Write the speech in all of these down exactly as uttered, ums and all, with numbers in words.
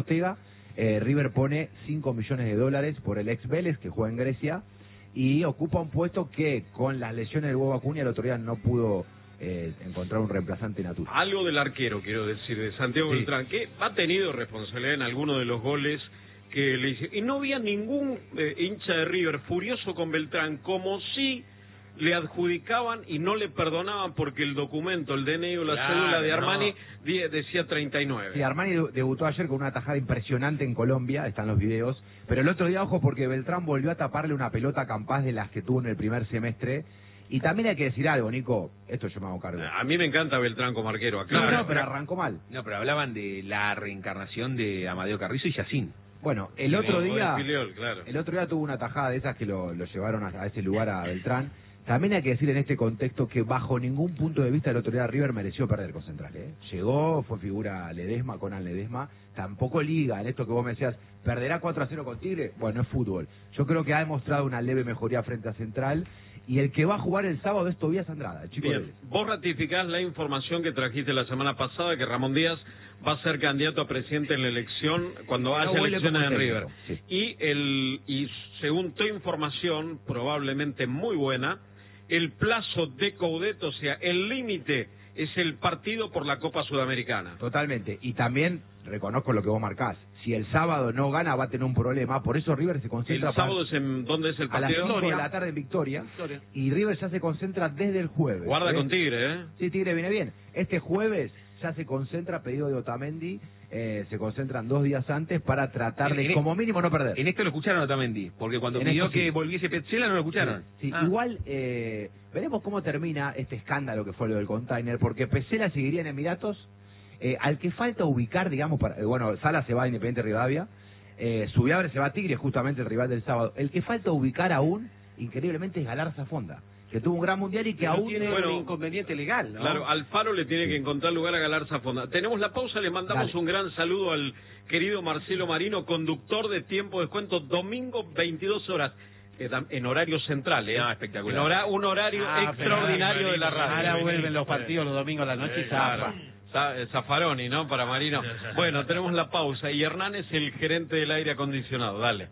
Ortega, eh, River pone cinco millones de dólares por el ex Vélez, que juega en Grecia, y ocupa un puesto que con las lesiones del Huevo Acuña el otro día no pudo eh, encontrar un reemplazante natural. Algo del arquero, quiero decir, de Santiago sí. Beltrán, que ha tenido responsabilidad en alguno de los goles que le hizo. Y no había ningún eh, hincha de River furioso con Beltrán, como si le adjudicaban y no le perdonaban porque el documento, el D N I o la claro, cédula de Armani no. decía treinta y nueve. Sí, Armani debutó ayer con una tajada impresionante en Colombia, están los videos, pero el otro día, ojo, porque Beltrán volvió a taparle una pelota a Campás de las que tuvo en el primer semestre. Y también hay que decir algo, Nico, esto yo me hago cargo. A mí me encanta Beltrán como arquero, acá. No, no, pero arrancó mal. No, pero hablaban de la reencarnación de Amadeo Carrizo y Yacín. Bueno, el otro día, Filiol, claro. el otro día tuvo una tajada de esas que lo, lo llevaron a, a ese lugar a Beltrán. También hay que decir en este contexto que bajo ningún punto de vista el otro día River mereció perder con Central, ¿eh? Llegó, fue figura Ledesma, Conan Ledesma, tampoco liga, en esto que vos me decías, ¿perderá cuatro a cero con Tigre? Bueno, es fútbol. Yo creo que ha demostrado una leve mejoría frente a Central, y el que va a jugar el sábado es Tobías Andrada, el chico. Bien, vos ratificás la información que trajiste la semana pasada, que Ramón Díaz va a ser candidato a presidente en la elección cuando no haya elecciones en River. Sí. Y, el, y según tu información, probablemente muy buena, el plazo de Coudet, o sea, el límite es el partido por la Copa Sudamericana. Totalmente, y también reconozco lo que vos marcás, si el sábado no gana va a tener un problema, por eso River se concentra... ¿El sábado es en dónde es el partido? A las cinco de la tarde en Victoria, Victoria, y River ya se concentra desde el jueves. Guarda ¿eh? con Tigre, ¿eh? Sí, Tigre viene bien. Este jueves ya se concentra, pedido de Otamendi, eh, se concentran dos días antes para tratar de, en, como mínimo, no perder. En esto lo escucharon a Otamendi, porque cuando en pidió que sí. volviese Petzela no lo escucharon. Sí, sí. Ah. Igual, eh, veremos cómo termina este escándalo que fue lo del container, porque Petzela seguiría en Emiratos, eh, al que falta ubicar, digamos, para, eh, bueno, Sala se va a Independiente Rivadavia, eh, Subiabre se va a Tigre, justamente el rival del sábado. El que falta ubicar aún, increíblemente, es Galarza Fonda, que tuvo un gran mundial y que Pero aún tiene bueno, un inconveniente legal, ¿no? Claro, Alfaro le tiene que encontrar lugar a Galarza Fonda. Tenemos la pausa, le mandamos Dale. un gran saludo al querido Marcelo Marino, conductor de Tiempo de Descuento, domingo veintidós horas, eh, en horario central, ¿eh? Ah, espectacular. En hora, un horario ah, extraordinario de la radio. Ahora vuelven los partidos los domingos a la noche y zafa. Zafaroni, ¿no? Para Marino. Bueno, tenemos la pausa y Hernán es el gerente del aire acondicionado. Dale.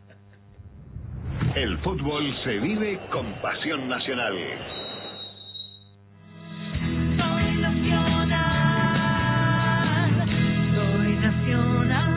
El fútbol se vive con pasión nacional. Soy nacional, soy nacional.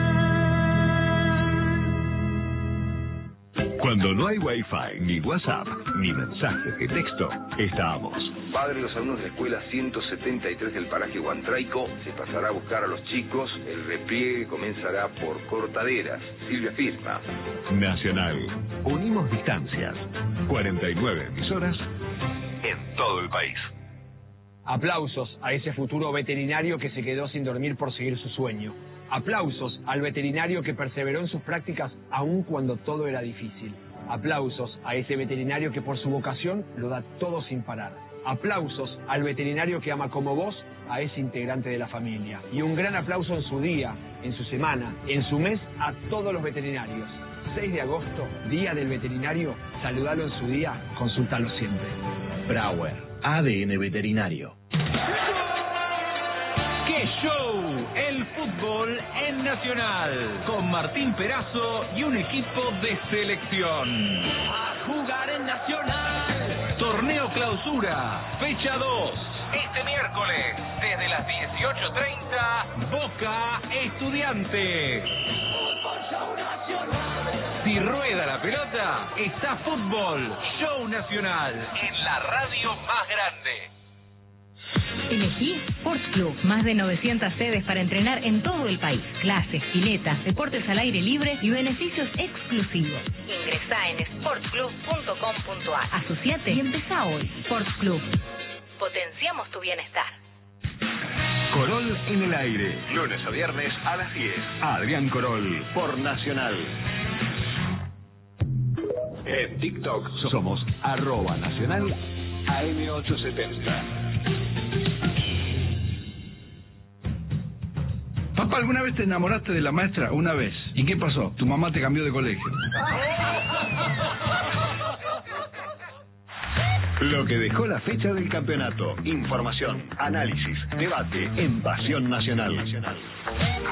Cuando no hay wifi, ni WhatsApp, ni mensajes de texto, estamos. Padre de los alumnos de la escuela ciento setenta y tres del paraje Huantraico se pasará a buscar a los chicos. El repliegue comenzará por Cortaderas. Silvia firma. Nacional. Unimos distancias. cuarenta y nueve emisoras en todo el país. Aplausos a ese futuro veterinario que se quedó sin dormir por seguir su sueño. Aplausos al veterinario que perseveró en sus prácticas aun cuando todo era difícil. Aplausos a ese veterinario que por su vocación lo da todo sin parar. Aplausos al veterinario que ama como vos a ese integrante de la familia. Y un gran aplauso en su día, en su semana, en su mes a todos los veterinarios. seis de agosto, Día del Veterinario. Saludalo en su día, consúltalo siempre. Brauer, A D N Veterinario. ¡Qué show! El fútbol en Nacional. Con Martín Perazo y un equipo de selección. A jugar en Nacional. Torneo Clausura, fecha dos. Este miércoles, desde las dieciocho treinta, Boca Estudiantes. Fútbol Show Nacional. Si rueda la pelota, está Fútbol Show Nacional en la radio más grande. Elegí Sports Club, más de novecientas sedes para entrenar en todo el país. Clases, piletas, deportes al aire libre y beneficios exclusivos. Ingresá en sports club punto com punto a r. Asociate y empezá hoy. Sports Club. Potenciamos tu bienestar. Corol en el aire. Lunes a viernes a las diez. Adrián Corol por Nacional. En TikTok somos arroba nacional A M ochocientos setenta. Papá, ¿alguna vez te enamoraste de la maestra? Una vez. ¿Y qué pasó? Tu mamá te cambió de colegio. Lo que dejó la fecha del campeonato. Información, análisis, debate en Pasión Nacional.